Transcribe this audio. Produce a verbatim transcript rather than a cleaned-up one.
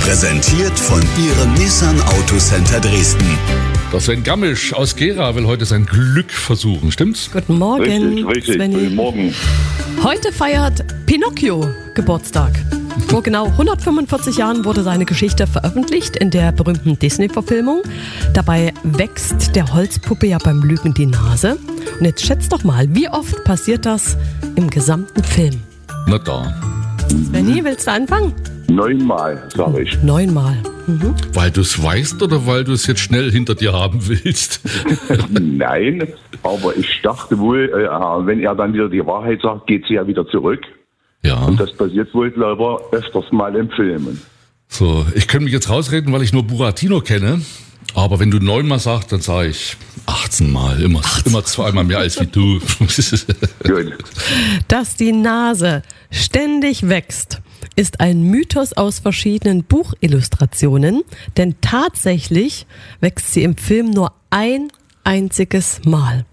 Präsentiert von Ihrem Nissan Autocenter Dresden. Der Sven Gammisch aus Gera will heute sein Glück versuchen, stimmt's? Guten Morgen, Richtig, richtig. Svenny. Guten Morgen. Heute feiert Pinocchio Geburtstag. Vor genau hundertfünfundvierzig Jahren wurde seine Geschichte veröffentlicht in der berühmten Disney-Verfilmung. Dabei wächst der Holzpuppe ja beim Lügen die Nase. Und jetzt schätzt doch mal, wie oft passiert das im gesamten Film? Na da. Svenny, willst du anfangen? Neunmal, sag ich. Neunmal. Mhm. Weil du es weißt oder weil du es jetzt schnell hinter dir haben willst? Nein, aber ich dachte wohl, äh, wenn er dann wieder die Wahrheit sagt, geht sie ja wieder zurück. Ja. Und das passiert wohl, glaube ich, öfters mal im Filmen. So, ich könnte mich jetzt rausreden, weil ich nur Buratino kenne. Aber wenn du neunmal sagst, dann sage ich achtzehn Mal. Immer, immer zweimal mehr als wie du. Gut. Dass die Nase ständig wächst, ist ein Mythos aus verschiedenen Buchillustrationen, denn tatsächlich wächst sie im Film nur ein einziges Mal.